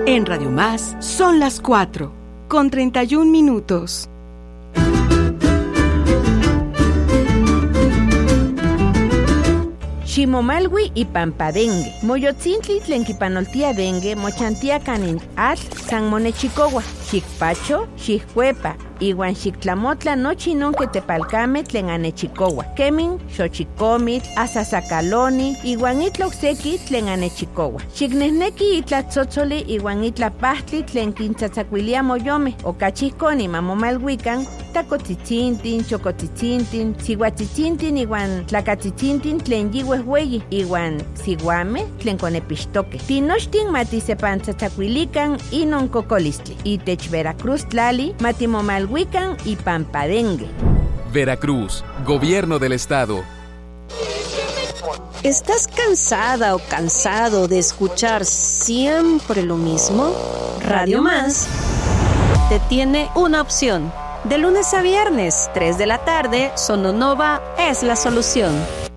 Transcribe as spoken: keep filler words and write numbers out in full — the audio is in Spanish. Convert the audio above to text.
En Radio Más son las cuatro, con treinta y un minutos. Ximomalwi y Pampadengue. Moyotzintli tlen kipanoltia dengue, mochantia kanin atl san monechicowa. Xicpacho, xiccuepa, iwan xictlamotla nochi non que tepalcame tlen anechicowa. Kemin, xochicomitl, asasacaloni, iwan itla ocseki tlen anechicowa. Xicnehneki itla tzotzoli iwan itla pahtli tlen kintzatzakuilia moyome. Okachihkoni mamomalwikan, tacotzitzintin, chocotzitzintin, sihuatzitzintin iwan tlacatzitzintin tlen yihuehweyi, iwan sihuame tlen konepixtoke. Tinochtin matisepantzatzakuilikan inon kokolistli. Itech Veracruz tlali matimomalhuican y Pampadengue. Veracruz, Gobierno del Estado. ¿Estás cansada o cansado de escuchar siempre lo mismo? Radio Más te tiene una opción. De lunes a viernes, tres de la tarde, Sononova es la solución.